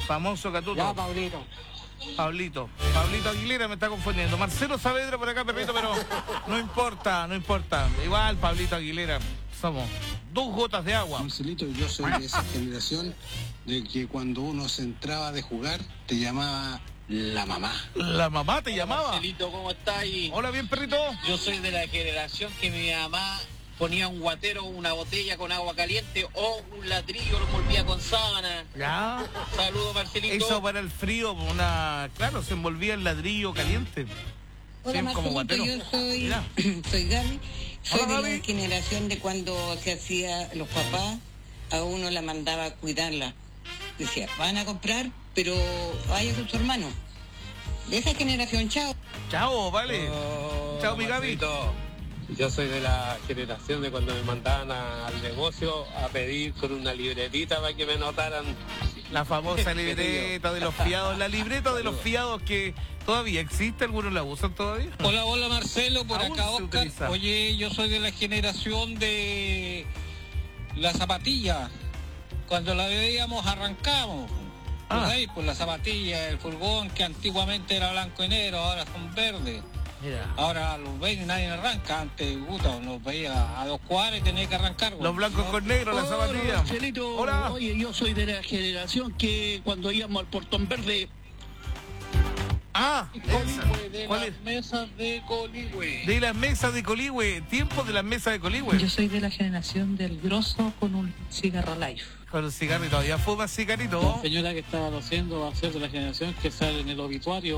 Famoso Catuto. Ya, Pablito. Pablito Aguilera me está confundiendo. Marcelo Saavedra por acá, perrito, pero no importa. Igual, Pablito Aguilera, somos 2 gotas de agua. Marcelito, yo soy de esa generación de que cuando uno se entraba de jugar, te llamaba la mamá. ¿La mamá te llamaba? Marcelito, ¿cómo estás? Hola, bien, perrito. Yo soy de la generación que mi mamá ponía un guatero, una botella con agua caliente o un ladrillo, lo envolvía con sábana. Ya. Saludos, Marcelito. Eso para el frío, claro, se envolvía el ladrillo caliente. Hola, Sí, como Marcelito, guatero. yo soy Mira. soy Gaby. Soy Hola, de Gaby. la generación de cuando se hacía, los papás a uno la mandaba a cuidarla. Decía, van a comprar, pero vaya con su hermano. De esa generación, chao. Chao, vale. Chao, mi Gaby. Marcelito, yo soy de la generación de cuando me mandaban al negocio a pedir con una libretita para que me notaran. La famosa libreta de los fiados. La libreta de los fiados que todavía existe, algunos la usan todavía. Hola, Marcelo, por Aún acá, se Oscar. utiliza. Oye, yo soy de la generación de la zapatilla. Cuando la veíamos, arrancamos. Ah. Ahí, pues la zapatilla, el furgón, que antiguamente era blanco y negro, ahora son verdes. Mira. Ahora los veis y nadie arranca. Antes, puta, los veía a 2 cuadras y tenía que arrancar. Los blancos con negro, la zapatilla. Marcelito, Hola. oye, yo soy de la generación que cuando íbamos al Portón Verde, Ah, esa. De ¿Cuál las es? mesas de Coligüe. De las mesas de Coligüe. Tiempo de las mesas de Coligüe. Yo soy de la generación del grosso con un cigarro life. Con el cigarrito. ¿Todavía fuma cigarrito? Señora que estaba haciendo va a ser de la generación que sale en el obituario.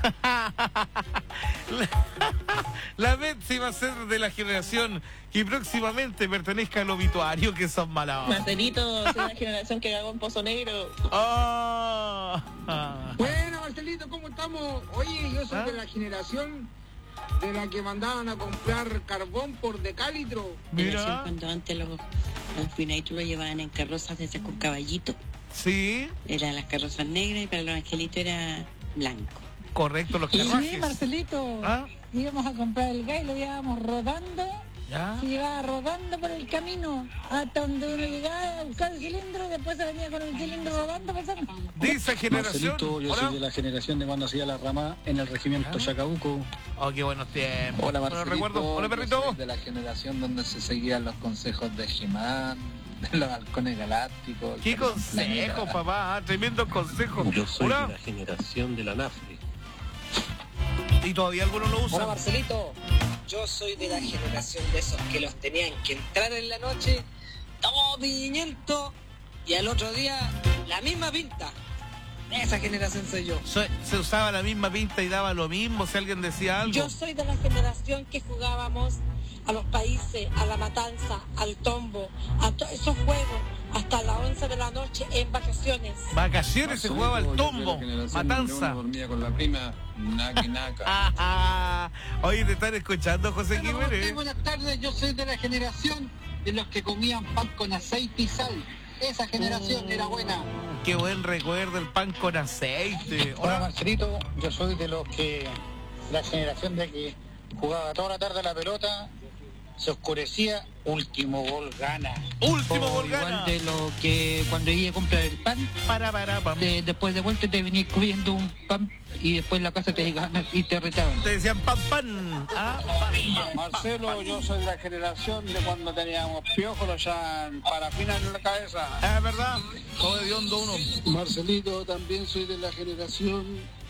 La Betsy va a ser de la generación que próximamente pertenezca al obituario, que son malas. Marcelito, soy la generación que cagó en Pozo Negro. Ah. Bueno, Marcelito, ¿cómo estamos? Oye, yo soy de la generación de la que mandaban a comprar carbón por decalitro. Mira. Cuando antes los finaditos lo llevaban en carrozas de esas con caballito. Sí, Eran las carrozas negras y para los angelitos era blanco. correcto, los Sí, carruajes. Marcelito. ¿Ah? Íbamos a comprar el gas y lo llevábamos rodando. ¿Ya? Se llevaba rodando por el camino hasta donde uno llegaba a buscar el cilindro. Después se venía con el cilindro rodando pasando. De esa generación. Marcelito, yo Hola. soy de la generación de cuando hacía la rama en el regimiento Chacabuco. Oh, qué buenos tiempos. Hola, Bueno, Marcelito. recuerdo. Hola, Yo perrito. soy de la generación donde se seguían los consejos de He-Man, de los halcones galácticos. Qué consejos, papá. Ah, tremendos consejos. Yo soy Hola. de la generación de la NAFRE. Y todavía algunos lo Hola, usan. Marcelito, yo soy de la generación de esos que los tenían que entrar en la noche, todo piñento, y al otro día la misma pinta. Esa generación soy yo. Se usaba la misma pinta y daba lo mismo si alguien decía algo. Yo soy de la generación que jugábamos a los países, a la matanza, al tombo, a todos esos juegos, hasta las 11 de la noche en vacaciones. Vacaciones se jugaba al tombo, matanza. Dormía con la prima, naki naka. Oye, te están escuchando, José Jiménez. Buenas tardes, yo soy de la generación de los que comían pan con aceite y sal. Esa generación era buena. Qué buen recuerdo, el pan con aceite. Hola, Marcelito, yo soy de los que, la generación de que jugaba toda la tarde a la pelota, se oscurecía, último gol gana. Último gol Igual gana. de lo que cuando iba a comprar el pan, Pam. después de vuelta te venías comiendo un pan y después en la casa te llegaban y te retaban. Te decían pan. Ah, Marcelo, yo soy de la generación de cuando teníamos piojos ya parafinas en la cabeza. es verdad. Todo de hondo uno. Marcelito, también soy de la generación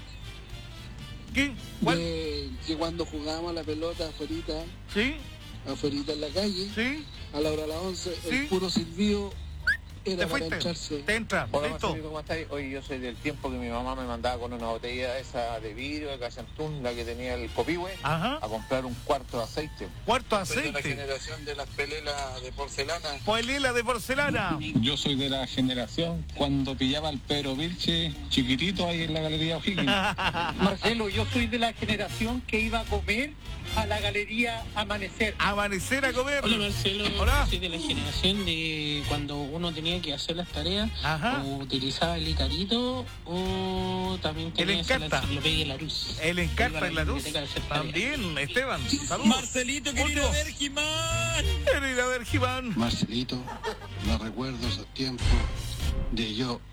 ¿Qué? ¿Cuál? de que cuando jugábamos a la pelota afuerita en la calle, ¿Sí? a la hora de las 11, Sí. el puro silbido era ¿Te para fuiste? echarse. Te entra. Hola, Listo. Marcelito, ¿cómo estáis? Hoy yo soy del tiempo que mi mamá me mandaba con una botella esa de vidrio de Cachantún, la que tenía el copihue, Ajá. a comprar un cuarto de aceite. Cuarto Soy de la aceite. generación de las pelelas de porcelana. Poelila de porcelana. Yo soy de la generación cuando pillaba al Pedro Vilche chiquitito ahí en la Galería O'Higgins. Marcelo, yo soy de la generación que iba a comer a la galería Amanecer. Amanecer a comer. Hola Marcelo, Hola. soy de la generación de cuando uno tenía que hacer las tareas, Ajá. o utilizaba el Icarito o también tenía El Encarta. la enciclopedia La Luz. El Encarta Iba a en la luz. biblioteca a hacer tareas. También, Esteban. Saludos. Marcelito, querido Otro. ver He-Man. Querido ver, Jimán. Marcelito, no recuerdo esos tiempos de yo